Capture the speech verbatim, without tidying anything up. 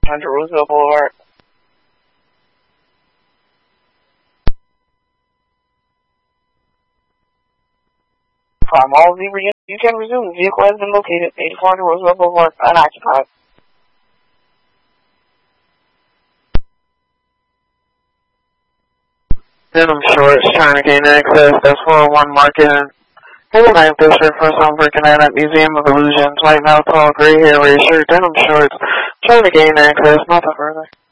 Under Roosevelt Boulevard. From all zebra units, you can resume. The vehicle has been located. eighty-four hundred Roosevelt Boulevard, unoccupied. Denham Shorts trying to gain access. That's four oh one Market in the ninth District for some breaking in at Museum of Illusions. White male, tall, gray hair, red shirt, Denham Shorts trying to gain access. Nothing further.